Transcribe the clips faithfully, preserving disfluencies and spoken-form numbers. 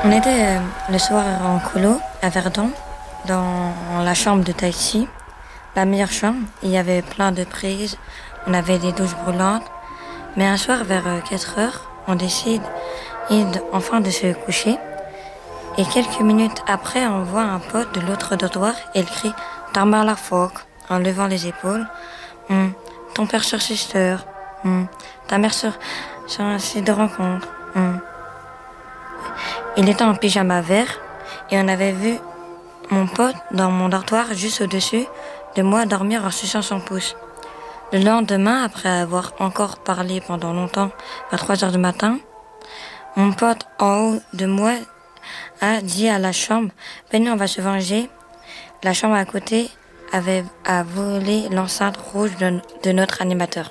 On était euh, le soir en colo à Verdun, dans la chambre de Tahiti, la meilleure chambre. Il y avait plein de prises, on avait des douches brûlantes. Mais un soir, vers quatre heures, on décide enfin de se coucher. Et quelques minutes après, on voit un pote de l'autre dortoir et il crie « Tamar la phoque » en levant les épaules. Hum, « Ton père sur sister. Hum, ta mère sur, sur un site de rencontre. Hum. » Il était en pyjama vert et on avait vu mon pote dans mon dortoir juste au-dessus de moi dormir en suçant son pouce. Le lendemain, après avoir encore parlé pendant longtemps, à trois heures du matin, mon pote en haut de moi a dit à la chambre « Venez, on va se venger ». La chambre à côté avait a volé l'enceinte rouge de, de notre animateur.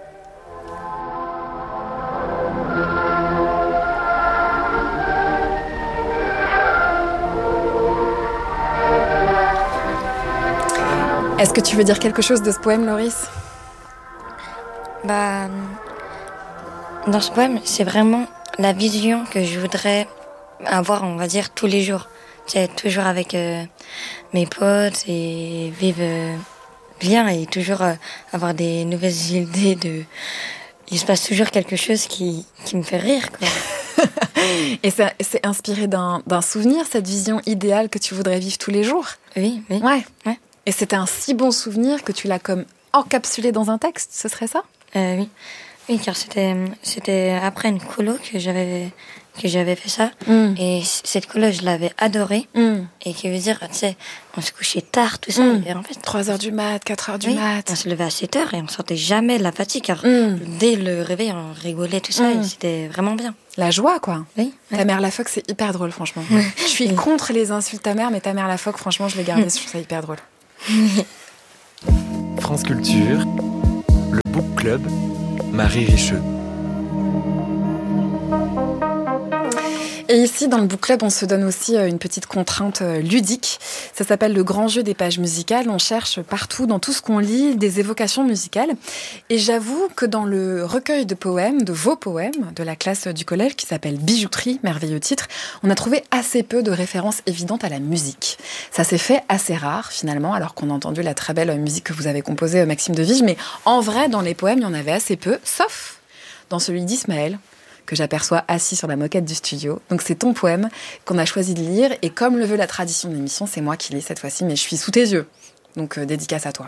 Est-ce que tu veux dire quelque chose de ce poème, Loris ? Bah, dans ce poème, c'est vraiment la vision que je voudrais avoir, on va dire, tous les jours. C'est toujours avec euh, mes potes et vivre euh, bien et toujours euh, avoir des nouvelles idées de... Il se passe toujours quelque chose qui, qui me fait rire, quoi. Et ça, c'est inspiré d'un, d'un souvenir, cette vision idéale que tu voudrais vivre tous les jours ? Oui, oui. Ouais. Ouais. Et c'était un si bon souvenir que tu l'as comme encapsulé dans un texte, ce serait ça ? euh, Oui, oui, car c'était, c'était après une colo que j'avais, que j'avais fait ça. Mm. Et cette colo, je l'avais adorée. Mm. Et qui veut dire, tu sais, on se couchait tard, tout ça. Mm. Et en fait, trois heures du mat, quatre heures du oui, mat. On se levait à sept heures et on sentait jamais la fatigue, car mm. dès le réveil, on rigolait, tout ça, mm. et c'était vraiment bien. La joie, quoi. Oui. Ta ouais. mère la phoque, c'est hyper drôle, franchement. Je suis oui. contre les insultes ta mère, mais ta mère la phoque, franchement, je l'ai gardée, je trouve ça hyper drôle. France Culture, le Book Club, Marie Richeux. Et ici, dans le Book Club, on se donne aussi une petite contrainte ludique. Ça s'appelle le grand jeu des pages musicales. On cherche partout, dans tout ce qu'on lit, des évocations musicales. Et j'avoue que dans le recueil de poèmes, de vos poèmes, de la classe du collège, qui s'appelle Bijouterie, merveilleux titre, on a trouvé assez peu de références évidentes à la musique. Ça s'est fait assez rare, finalement, alors qu'on a entendu la très belle musique que vous avez composée, Maxime de Viges. Mais en vrai, dans les poèmes, il y en avait assez peu, sauf dans celui d'Ismaël, que j'aperçois assis sur la moquette du studio. Donc c'est ton poème qu'on a choisi de lire, et comme le veut la tradition de l'émission, c'est moi qui lis cette fois-ci, mais je suis sous tes yeux. Donc euh, dédicace à toi.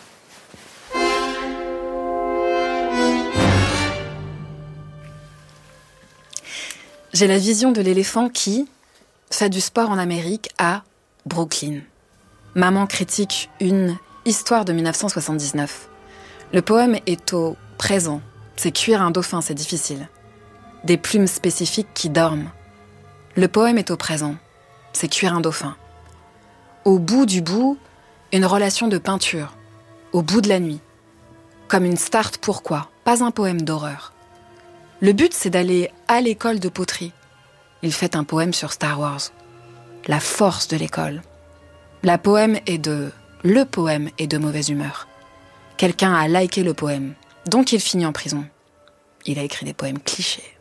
J'ai la vision de l'éléphant qui fait du sport en Amérique à Brooklyn. Maman critique une histoire de dix-neuf cent soixante-dix-neuf. Le poème est au présent. C'est cuire un dauphin, c'est difficile. Des plumes spécifiques qui dorment. Le poème est au présent. C'est cuire un dauphin. Au bout du bout, une relation de peinture. Au bout de la nuit. Comme une start pourquoi, pas un poème d'horreur. Le but, c'est d'aller à l'école de poterie. Il fait un poème sur Star Wars. La force de l'école. La poème est de... Le poème est de mauvaise humeur. Quelqu'un a liké le poème, donc il finit en prison. Il a écrit des poèmes clichés.